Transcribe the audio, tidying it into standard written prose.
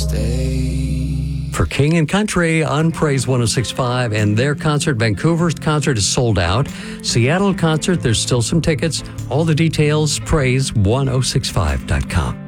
stay. For King and Country on Praise 106.5 and their concert, Vancouver's concert is sold out. Seattle concert, there's still some tickets. All the details, praise1065.com.